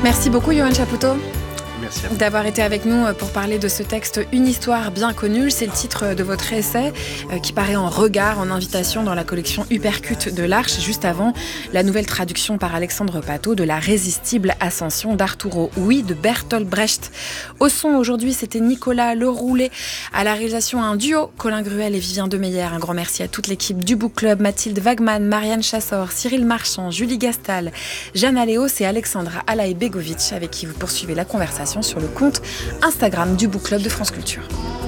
Merci beaucoup, Yoann Chapoutot. Merci à vous. D'avoir été avec nous pour parler de ce texte Une histoire bien connue. C'est le titre de votre essai qui paraît en regard, en invitation dans la collection Hypercute de l'Arche, juste avant la nouvelle traduction par Alexandre Patot de La résistible ascension d'Arturo Oui de Bertolt Brecht. Au son aujourd'hui, c'était Nicolas Leroulet. À la réalisation, un duo, Colin Gruel et Vivien Demeyer. Un grand merci à toute l'équipe du Book Club, Mathilde Wagman, Marianne Chassor, Cyril Marchand, Julie Gastal, Jeanne Aléos et Alexandra Alaï-Begovic, avec qui vous poursuivez la conversation sur le compte Instagram du Book Club de France Culture.